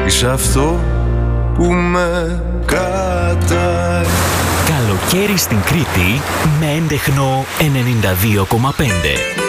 είσαι αυτό που με κρατάει. Καλοκαίρι στην Κρήτη με έντεχνο 92,5.